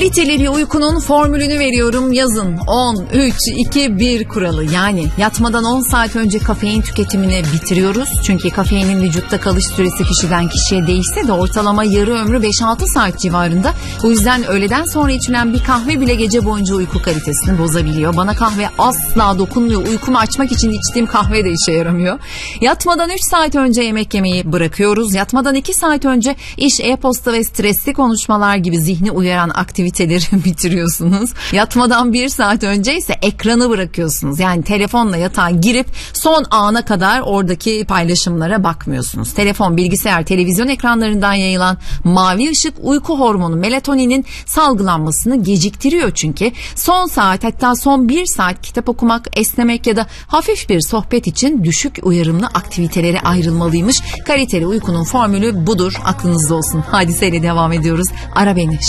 Kaliteli bir uykunun formülünü veriyorum. Yazın 10, 3, 2, 1 kuralı. Yani yatmadan 10 saat önce kafein tüketimini bitiriyoruz. Çünkü kafeinin vücutta kalış süresi kişiden kişiye değişse de ortalama yarı ömrü 5-6 saat civarında. Bu yüzden öğleden sonra içilen bir kahve bile gece boyunca uyku kalitesini bozabiliyor. Bana kahve asla dokunmuyor. Uykumu açmak için içtiğim kahve de işe yaramıyor. Yatmadan 3 saat önce yemek yemeyi bırakıyoruz. Yatmadan 2 saat önce iş, e-posta ve stresli konuşmalar gibi zihni uyaran aktiviteleri bitiriyorsunuz. Yatmadan 1 saat önce ise ekranı bırakıyorsunuz. Yani telefonla yatağa girip son ana kadar oradaki paylaşımlara bakmıyorsunuz. Telefon, bilgisayar, televizyon ekranlarından yayılan mavi ışık uyku hormonu melatoninin salgılanmasını geciktiriyor çünkü. Son saat, hatta son 1 saat kitap okumak, esnemek ya da hafif bir sohbet için düşük uyarımlı aktivitelere ayrılmalıymış. Kaliteli uykunun formülü budur. Aklınızda olsun. Hadiseyle devam ediyoruz. Ara beni.